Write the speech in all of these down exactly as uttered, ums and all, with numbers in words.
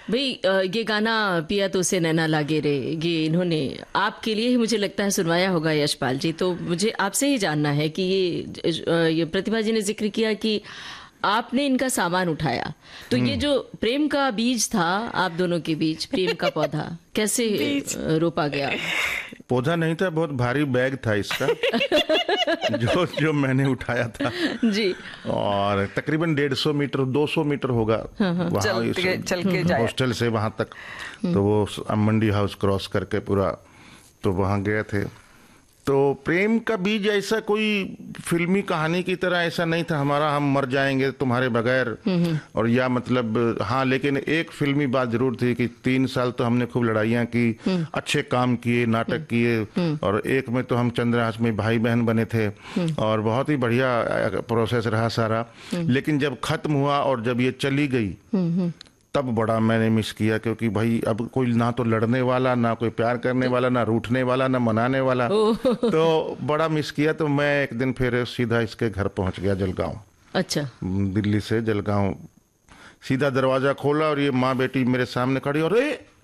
भाई ये गाना पिया तो से नैना लागे रे, ये इन्होंने आपके लिए ही मुझे लगता है सुनवाया होगा यशपाल जी। तो मुझे आपसे ही जानना है कि ये, ये प्रतिभा जी ने जिक्र किया कि आपने इनका सामान उठाया, तो ये जो प्रेम का बीज था आप दोनों के बीच, प्रेम का पौधा कैसे रोपा गया? पौधा नहीं था, बहुत भारी बैग था इसका जो जो मैंने उठाया था जी। और तकरीबन डेढ़ सौ मीटर दो सौ मीटर होगा हाँ, हाँ, वहाँ चल के, चल के जाए हॉस्टल से वहाँ तक। तो वो मंडी हाउस क्रॉस करके पूरा तो वहाँ गए थे। तो प्रेम का बीज ऐसा कोई फिल्मी कहानी की तरह ऐसा नहीं था हमारा, हम मर जाएंगे तुम्हारे बगैर और या मतलब हाँ, लेकिन एक फिल्मी बात जरूर थी कि तीन साल तो हमने खूब लड़ाइयाँ की, अच्छे काम किए, नाटक किए, और एक में तो हम चंद्रहास में भाई बहन बने थे और बहुत ही बढ़िया प्रोसेस रहा सारा। लेकिन जब खत्म हुआ और जब ये चली गई तब बड़ा मैंने मिस किया, क्योंकि भाई अब कोई ना तो लड़ने वाला, ना कोई प्यार करने वाला, ना रूठने वाला, ना मनाने वाला, तो बड़ा मिस किया। तो मैं एक दिन फिर सीधा इसके घर पहुंच गया जलगांव। अच्छा। दिल्ली से जलगांव सीधा दरवाजा खोला और ये माँ बेटी मेरे सामने खड़ी और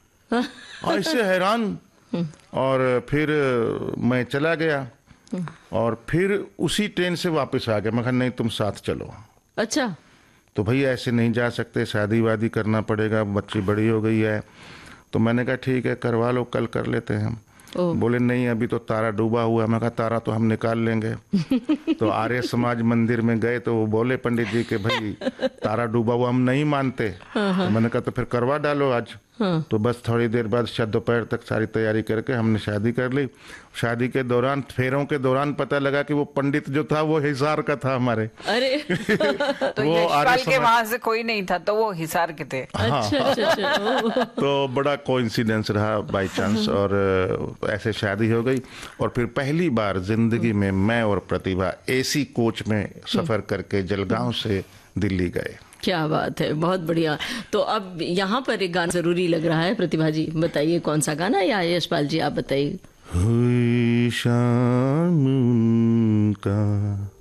ऐसे हैरान। और फिर मैं चला गया और फिर उसी ट्रेन से वापस आ गया। मैं कहा नहीं तुम साथ चलो। अच्छा। तो भैया ऐसे नहीं जा सकते, शादी वादी करना पड़ेगा, बच्ची बड़ी हो गई है। तो मैंने कहा ठीक है करवा लो, कल कर लेते हैं हम। बोले नहीं अभी तो तारा डूबा हुआ। मैं कहा तारा तो हम निकाल लेंगे। तो आर्य समाज मंदिर में गए तो वो बोले पंडित जी के भाई तारा डूबा हुआ हम नहीं मानते। तो मैंने कहा तो फिर करवा डालो आज। हाँ। तो बस थोड़ी देर बाद शायद दोपहर तक सारी तैयारी करके हमने शादी कर ली। शादी के दौरान फेरों के दौरान पता लगा कि वो पंडित जो था वो हिसार का था हमारे। अरे तो वो यशपाल के वहां से कोई नहीं था तो वो हिसार के थे। हाँ। अच्छा, अच्छा। तो बड़ा कोइंसिडेंस रहा बाय चांस और ऐसे शादी हो गई। और फिर पहली बार जिंदगी में मैं और प्रतिभा एसी कोच में सफर करके जलगांव से दिल्ली गए। क्या बात है, बहुत बढ़िया। तो अब यहाँ पर एक गाना जरूरी लग रहा है, प्रतिभा जी बताइए कौन सा गाना, या यशपाल जी आप बताइए। हुई शाम का